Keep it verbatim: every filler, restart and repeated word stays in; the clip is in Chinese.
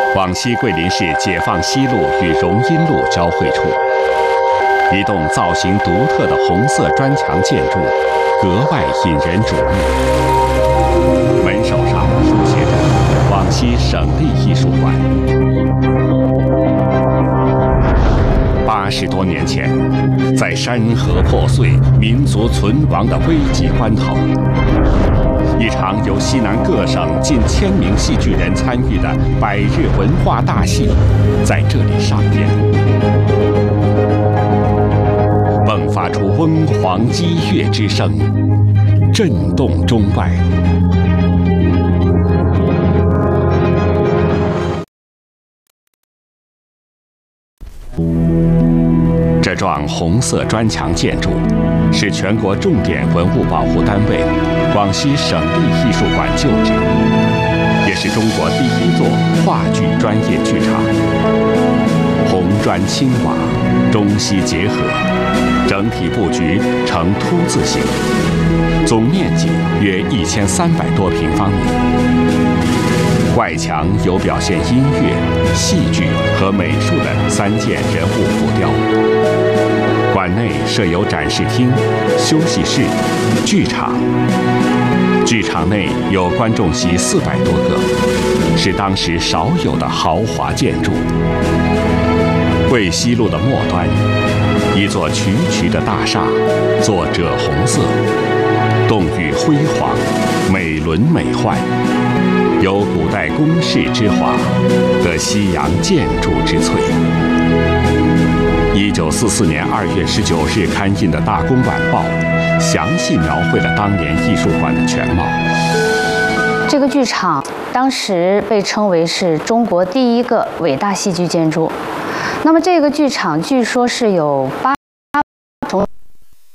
广西桂林市解放西路与荣荫路交汇处，一栋造型独特的红色砖墙建筑，格外引人瞩目。门首上书写着“广西省立艺术馆”。八十多年前，在山河破碎、民族存亡的危急关头，一场由西南各省近千名戏剧人参与的百日文化大戏，在这里上演，迸发出翁黄激越之声，震动中外。这幢红色砖墙建筑是全国重点文物保护单位广西省立艺术馆旧址，也是中国第一座话剧专业剧场。红砖青瓦，中西结合，整体布局呈凸字形，总面积约一千三百多平方米。外墙有表现音乐、戏剧和美术的三件人物浮雕。馆内设有展示厅、休息室、剧场。剧场内有观众席四百多个，是当时少有的豪华建筑。桂西路的末端，一座曲曲的大厦，作赭红色，洞宇辉煌，美轮美奂，有古代宫室之华，得西洋建筑之萃。一九四四年二月十九日刊印的《大公晚报》，详细描绘了当年艺术馆的全貌。 这个剧场当时被称为是中国第一个伟大戏剧建筑。那么这个剧场据说是有八